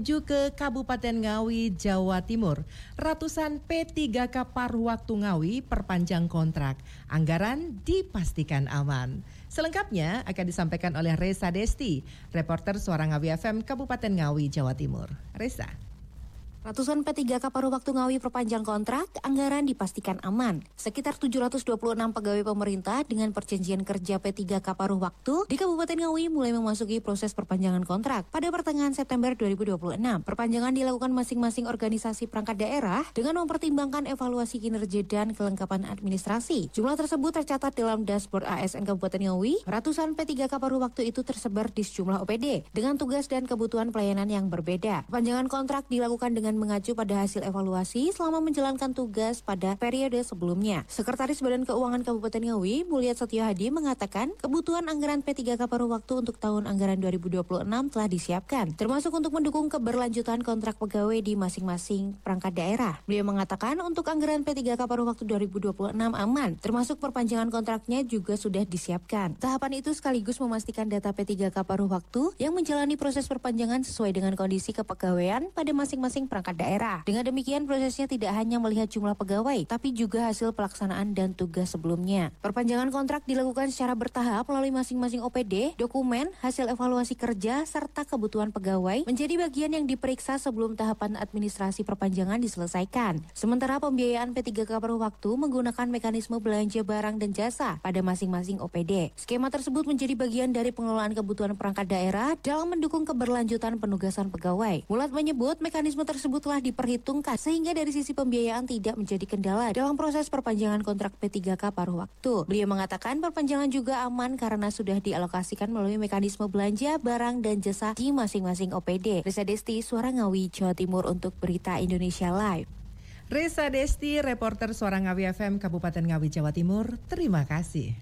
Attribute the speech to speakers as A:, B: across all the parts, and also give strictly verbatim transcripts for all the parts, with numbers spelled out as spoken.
A: Menuju ke Kabupaten Ngawi, Jawa Timur, ratusan P tiga K paruh waktu Ngawi perpanjang kontrak. Anggaran dipastikan aman. Selengkapnya akan disampaikan oleh Resa Desti, reporter Suara Ngawi F M Kabupaten Ngawi, Jawa Timur. Resa.
B: Ratusan P tiga K paruh waktu Ngawi perpanjang kontrak, anggaran dipastikan aman. Sekitar tujuh ratus dua puluh enam pegawai pemerintah dengan perjanjian kerja P tiga K paruh waktu di Kabupaten Ngawi mulai memasuki proses perpanjangan kontrak pada pertengahan September dua ribu dua puluh enam. Perpanjangan dilakukan masing-masing organisasi perangkat daerah dengan mempertimbangkan evaluasi kinerja dan kelengkapan administrasi. Jumlah tersebut tercatat dalam dashboard A S N Kabupaten Ngawi. Ratusan P tiga K paruh waktu itu tersebar di sejumlah O P D dengan tugas dan kebutuhan pelayanan yang berbeda. Perpanjangan kontrak dilakukan dengan mengacu pada hasil evaluasi selama menjalankan tugas pada periode sebelumnya. Sekretaris Badan Keuangan Kabupaten Ngawi, Mulyat Setio Hadi mengatakan kebutuhan anggaran P tiga K paruh waktu untuk tahun anggaran dua ribu dua puluh enam telah disiapkan, termasuk untuk mendukung keberlanjutan kontrak pegawai di masing-masing perangkat daerah. Beliau mengatakan untuk anggaran P tiga K paruh waktu dua ribu dua puluh enam aman, termasuk perpanjangan kontraknya juga sudah disiapkan. Tahapan itu sekaligus memastikan data P tiga K paruh waktu yang menjalani proses perpanjangan sesuai dengan kondisi kepegawaian pada masing-masing perangkat daerah. Dengan demikian prosesnya tidak hanya melihat jumlah pegawai, tapi juga hasil pelaksanaan dan tugas sebelumnya. Perpanjangan kontrak dilakukan secara bertahap melalui masing-masing O P D, dokumen, hasil evaluasi kerja, serta kebutuhan pegawai menjadi bagian yang diperiksa sebelum tahapan administrasi perpanjangan diselesaikan. Sementara pembiayaan P tiga K paruh waktu menggunakan mekanisme belanja barang dan jasa pada masing-masing O P D. Skema tersebut menjadi bagian dari pengelolaan kebutuhan perangkat daerah dalam mendukung keberlanjutan penugasan pegawai. Mulat menyebut mekanisme tersebut telah diperhitungkan sehingga dari sisi pembiayaan tidak menjadi kendala dalam proses perpanjangan kontrak P tiga K paruh waktu. Beliau mengatakan perpanjangan juga aman karena sudah dialokasikan melalui mekanisme belanja barang dan jasa di masing-masing O P D. Resa Desti, Suara Ngawi, Jawa Timur untuk Berita Indonesia Live.
A: Resa Desti, reporter Suara Ngawi F M Kabupaten Ngawi, Jawa Timur. Terima kasih.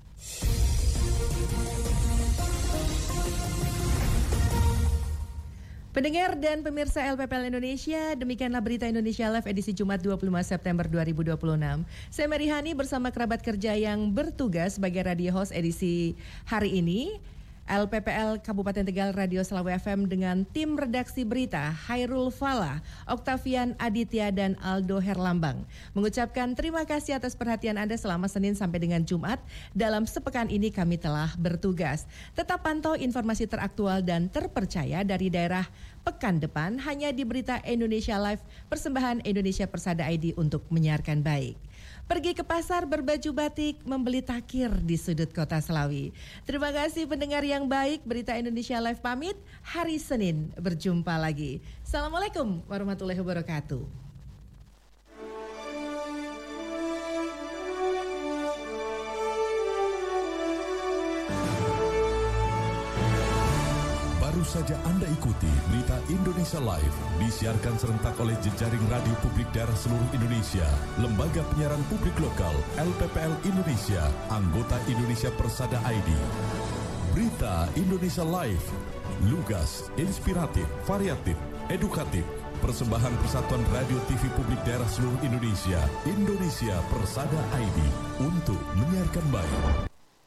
A: Pendengar dan pemirsa L P P L Indonesia, demikianlah Berita Indonesia Live edisi Jumat dua puluh lima September dua ribu dua puluh enam. Saya Mary Hani bersama kerabat kerja yang bertugas sebagai radio host edisi hari ini. L P P L Kabupaten Tegal Radio Selawe F M dengan tim redaksi berita Hairul Falah, Oktavian Aditya dan Aldo Herlambang mengucapkan terima kasih atas perhatian Anda selama Senin sampai dengan Jumat. Dalam sepekan ini kami telah bertugas. Tetap pantau informasi teraktual dan terpercaya dari daerah pekan depan hanya di Berita Indonesia Live, persembahan Indonesia Persada I D untuk menyiarkan baik. Pergi ke pasar berbaju batik, membeli takir di sudut kota Selawi. Terima kasih pendengar yang baik, Berita Indonesia Live pamit, hari Senin berjumpa lagi. Assalamualaikum warahmatullahi wabarakatuh.
C: Baru saja Anda ikuti Berita Indonesia Live, disiarkan serentak oleh jejaring radio publik daerah seluruh Indonesia, Lembaga Penyiaran Publik Lokal, L P P L Indonesia, anggota Indonesia Persada I D. Berita Indonesia Live, lugas, inspiratif, variatif, edukatif, persembahan Persatuan Radio T V Publik Daerah seluruh Indonesia, Indonesia Persada I D, untuk menyiarkan baik.